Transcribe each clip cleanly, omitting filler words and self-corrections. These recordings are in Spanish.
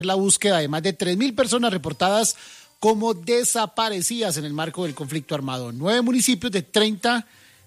la búsqueda de más de 3.000 personas reportadas como desaparecidas en el marco del conflicto armado. 9 municipios de 30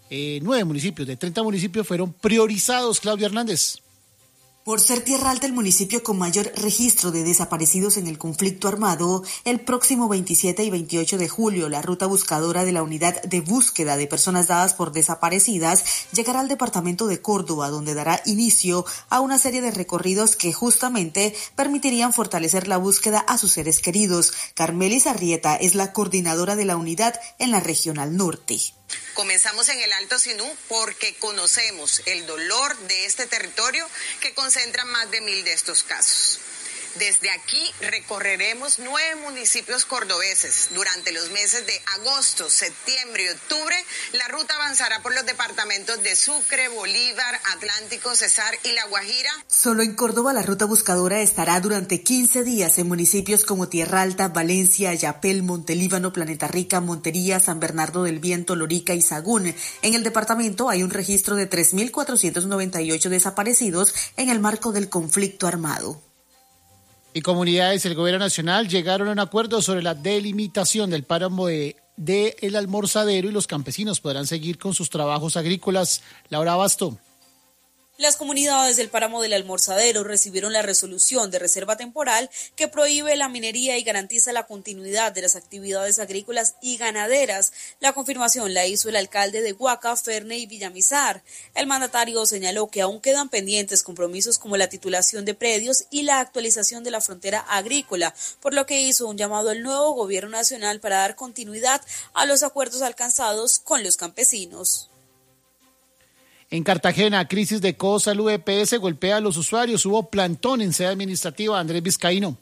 municipios fueron priorizados, Claudia Hernández. Por ser Tierra Alta el municipio con mayor registro de desaparecidos en el conflicto armado, el próximo 27 y 28 de julio, la ruta buscadora de la Unidad de Búsqueda de Personas Dadas por Desaparecidas llegará al departamento de Córdoba, donde dará inicio a una serie de recorridos que justamente permitirían fortalecer la búsqueda a sus seres queridos. Carmelis Arrieta es la coordinadora de la unidad en la Regional Norte. Comenzamos en el Alto Sinú porque conocemos el dolor de este territorio que concentra más de 1.000 de estos casos. Desde aquí recorreremos 9 municipios cordobeses. Durante los meses de agosto, septiembre y octubre, la ruta avanzará por los departamentos de Sucre, Bolívar, Atlántico, Cesar y La Guajira. Solo en Córdoba la ruta buscadora estará durante 15 días en municipios como Tierra Alta, Valencia, Ayapel, Montelíbano, Planeta Rica, Montería, San Bernardo del Viento, Lorica y Sagún. En el departamento hay un registro de 3.498 desaparecidos en el marco del conflicto armado. Y comunidades del gobierno nacional llegaron a un acuerdo sobre la delimitación del páramo de El Almorzadero y los campesinos podrán seguir con sus trabajos agrícolas. Laura Abasto. Las comunidades del páramo del Almorzadero recibieron la resolución de reserva temporal que prohíbe la minería y garantiza la continuidad de las actividades agrícolas y ganaderas. La confirmación la hizo el alcalde de Guaca, Ferne y Villamizar. El mandatario señaló que aún quedan pendientes compromisos como la titulación de predios y la actualización de la frontera agrícola, por lo que hizo un llamado al nuevo gobierno nacional para dar continuidad a los acuerdos alcanzados con los campesinos. En Cartagena, crisis de Cosalud EPS golpea a los usuarios. Hubo plantón en sede administrativa. Andrés Vizcaíno.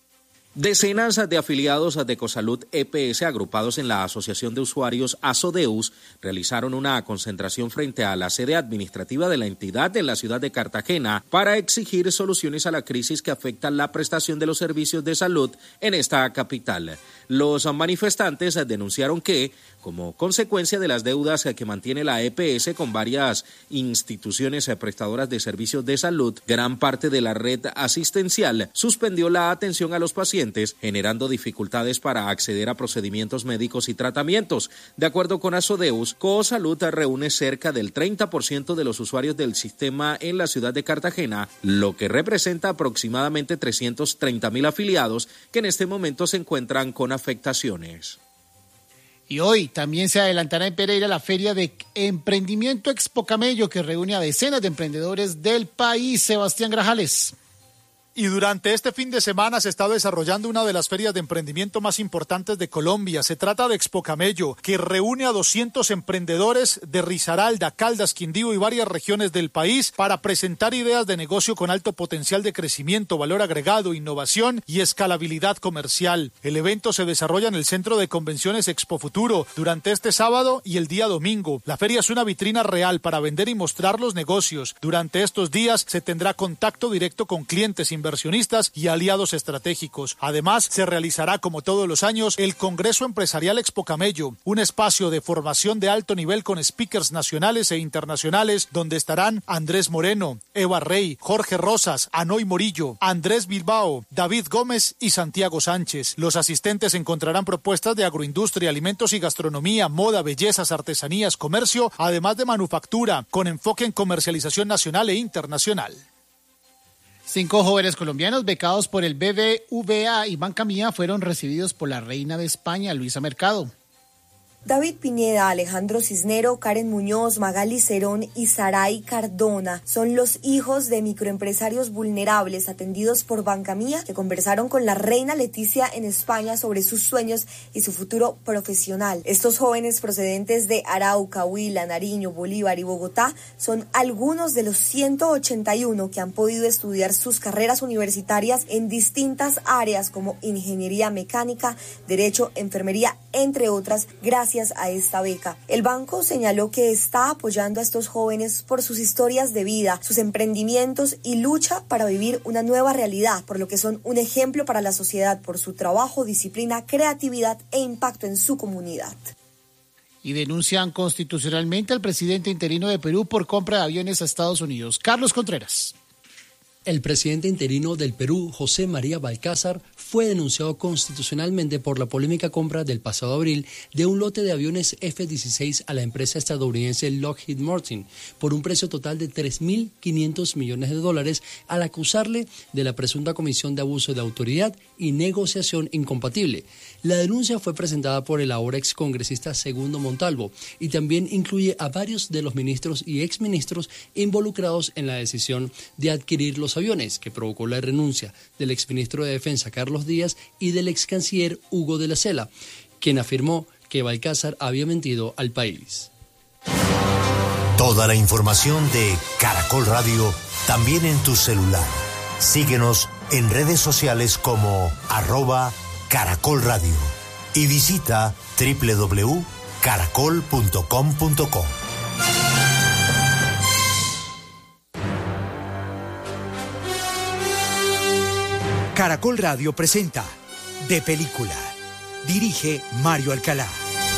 Decenas de afiliados de Cosalud EPS agrupados en la Asociación de Usuarios ASODEUS realizaron una concentración frente a la sede administrativa de la entidad en la ciudad de Cartagena para exigir soluciones a la crisis que afecta la prestación de los servicios de salud en esta capital. Los manifestantes denunciaron que, como consecuencia de las deudas que mantiene la EPS con varias instituciones prestadoras de servicios de salud, gran parte de la red asistencial suspendió la atención a los pacientes, generando dificultades para acceder a procedimientos médicos y tratamientos. De acuerdo con ASODEUS, Cosalud reúne cerca del 30% de los usuarios del sistema en la ciudad de Cartagena, lo que representa aproximadamente 330.000 afiliados que en este momento se encuentran con afectaciones. Y hoy también se adelantará en Pereira la Feria de Emprendimiento Expo Camello, que reúne a decenas de emprendedores del país. Sebastián Grajales. Y durante este fin de semana se está desarrollando una de las ferias de emprendimiento más importantes de Colombia. Se trata de Expo Camello, que reúne a 200 emprendedores de Risaralda, Caldas, Quindío y varias regiones del país para presentar ideas de negocio con alto potencial de crecimiento, valor agregado, innovación y escalabilidad comercial. El evento se desarrolla en el Centro de Convenciones Expo Futuro durante este sábado y el día domingo. La feria es una vitrina real para vender y mostrar los negocios. Durante estos días se tendrá contacto directo con clientes, inversionistas y aliados estratégicos. Además, se realizará, como todos los años, el Congreso Empresarial Expo Camello, un espacio de formación de alto nivel con speakers nacionales e internacionales, donde estarán Andrés Moreno, Eva Rey, Jorge Rosas, Anoy Morillo, Andrés Bilbao, David Gómez y Santiago Sánchez. Los asistentes encontrarán propuestas de agroindustria, alimentos y gastronomía, moda, bellezas, artesanías, comercio, además de manufactura, con enfoque en comercialización nacional e internacional. 5 jóvenes colombianos becados por el BBVA y Banca Mía fueron recibidos por la reina de España, Luisa Mercado. David Pineda, Alejandro Cisnero, Karen Muñoz, Magali Cerón y Saray Cardona son los hijos de microempresarios vulnerables atendidos por Banca Mía, que conversaron con la reina Leticia en España sobre sus sueños y su futuro profesional. Estos jóvenes procedentes de Arauca, Huila, Nariño, Bolívar y Bogotá son algunos de los 181 que han podido estudiar sus carreras universitarias en distintas áreas como ingeniería mecánica, derecho, enfermería, entre otras, gracias a esta beca. El banco señaló que está apoyando a estos jóvenes por sus historias de vida, sus emprendimientos y lucha para vivir una nueva realidad, por lo que son un ejemplo para la sociedad por su trabajo, disciplina, creatividad e impacto en su comunidad. Y denuncian constitucionalmente al presidente interino de Perú por compra de aviones a Estados Unidos. Carlos Contreras. El presidente interino del Perú, José María Balcázar, fue denunciado constitucionalmente por la polémica compra del pasado abril de un lote de aviones F-16 a la empresa estadounidense Lockheed Martin por un precio total de $3.500 millones al acusarle de la presunta comisión de abuso de autoridad y negociación incompatible. La denuncia fue presentada por el ahora excongresista Segundo Montalvo y también incluye a varios de los ministros y exministros involucrados en la decisión de adquirir los aviones, que provocó la renuncia del exministro de Defensa Carlos Díaz y del excanciller Hugo de la Sela, quien afirmó que Balcázar había mentido al país. Toda la información de Caracol Radio también en tu celular. Síguenos en redes sociales como @Caracol Radio y visita www.caracol.com.co. Caracol Radio presenta De Película. Dirige Mario Alcalá.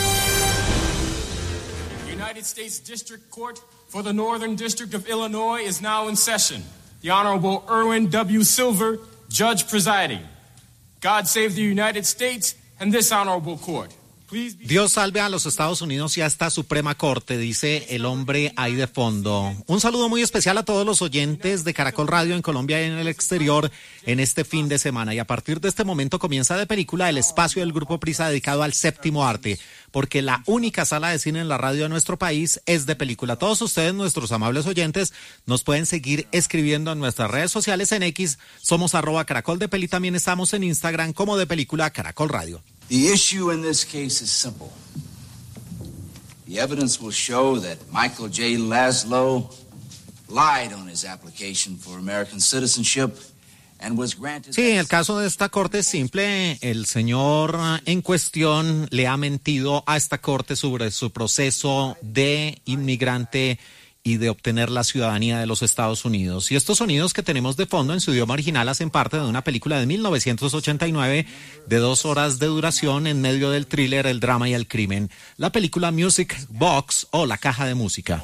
The United States District Court for the Northern District of Illinois is now in session. The Honorable Erwin W. Silver, Judge presiding. God save the United States and this honorable court. Dios salve a los Estados Unidos y a esta Suprema Corte, dice el hombre ahí de fondo. Un saludo muy especial a todos los oyentes de Caracol Radio en Colombia y en el exterior en este fin de semana. Y a partir de este momento comienza De Película, el espacio del Grupo Prisa dedicado al séptimo arte, porque la única sala de cine en la radio de nuestro país es De Película. Todos ustedes, nuestros amables oyentes, nos pueden seguir escribiendo en nuestras redes sociales. En X somos @CaracolDePeli, también estamos en Instagram como De Película Caracol Radio. The issue in this case is simple. The evidence will show that Michael J. Laszlo lied on his application for American citizenship and was granted... Sí, el caso de esta corte es simple. El señor en cuestión le ha mentido a esta corte sobre su proceso de inmigrante y de obtener la ciudadanía de los Estados Unidos. Y estos sonidos que tenemos de fondo en su idioma original hacen parte de una película de 1989 de 2 horas de duración en medio del thriller, el drama y el crimen. La película Music Box o La Caja de Música.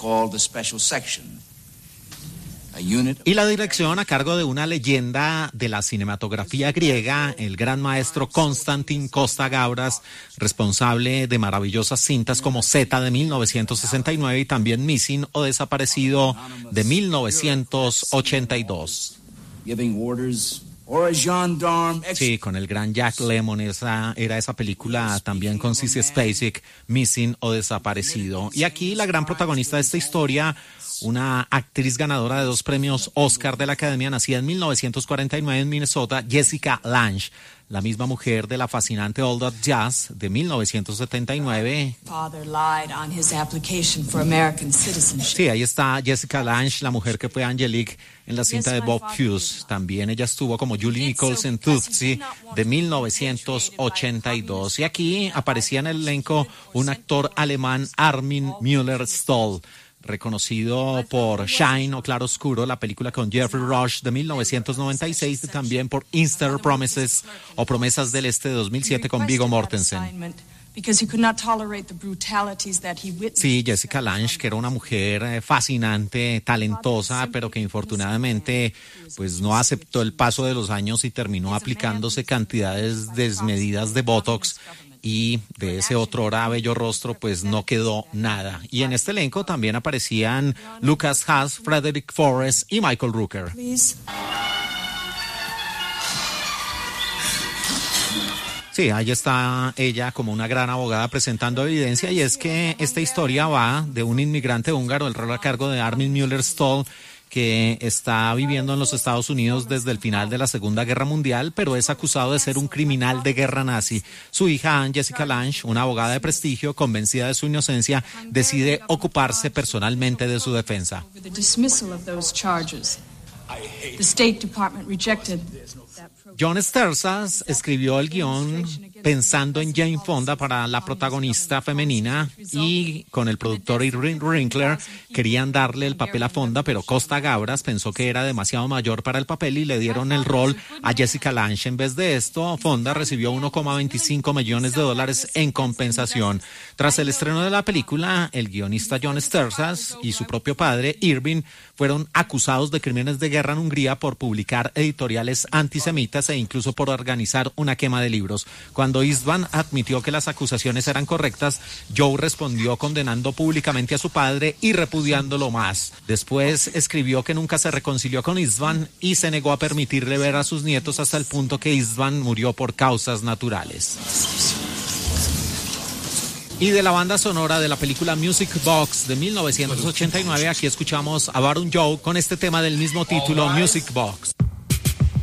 Y la dirección a cargo de una leyenda de la cinematografía griega, el gran maestro Konstantin Costa-Gavras, responsable de maravillosas cintas como Z de 1969 y también Missing o Desaparecido de 1982. Sí, con el gran Jack Lemmon, esa película también con Sissy Spacek, Missing o Desaparecido. Y aquí la gran protagonista de esta historia, una actriz ganadora de 2 premios Oscar de la Academia, nacida en 1949 en Minnesota, Jessica Lange, la misma mujer de la fascinante All That Jazz de 1979. Sí, ahí está Jessica Lange, la mujer que fue Angelique en la cinta de Bob Hughes. También ella estuvo como Julie Nichols en Tootsie de 1982. Y aquí aparecía en el elenco un actor alemán, Armin Müller-Stahl, reconocido por Shine o Claro Oscuro, la película con Jeffrey Rush de 1996, y también por Easter Promises o Promesas del Este de 2007 con Viggo Mortensen. Sí, Jessica Lange, que era una mujer fascinante, talentosa, pero que infortunadamente pues no aceptó el paso de los años y terminó aplicándose cantidades desmedidas de Botox. Y de ese otrora bello rostro pues no quedó nada. Y en este elenco también aparecían Lucas Haas, Frederick Forrest y Michael Rooker. Sí, ahí está ella como una gran abogada presentando evidencia, y es que esta historia va de un inmigrante húngaro, el rol a cargo de Armin Müller-Stahl, que está viviendo en los Estados Unidos desde el final de la Segunda Guerra Mundial, pero es acusado de ser un criminal de guerra nazi. Su hija, Anne Jessica Lange, una abogada de prestigio, convencida de su inocencia, decide ocuparse personalmente de su defensa. John Sterzas escribió el guión pensando en Jane Fonda para la protagonista femenina y con el productor Irving Winkler querían darle el papel a Fonda, pero Costa Gabras pensó que era demasiado mayor para el papel y le dieron el rol a Jessica Lange. En vez de esto, Fonda recibió $1.25 millones en compensación. Tras el estreno de la película, el guionista John Sterzas y su propio padre, Irving, fueron acusados de crímenes de guerra en Hungría por publicar editoriales antisemitas e incluso por organizar una quema de libros. Cuando Istvan admitió que las acusaciones eran correctas, Joe respondió condenando públicamente a su padre y repudiándolo más. Después escribió que nunca se reconcilió con Istvan y se negó a permitirle ver a sus nietos hasta el punto que Istvan murió por causas naturales. Y de la banda sonora de la película Music Box de 1989, aquí escuchamos a Baron Joe con este tema del mismo título, Music Box.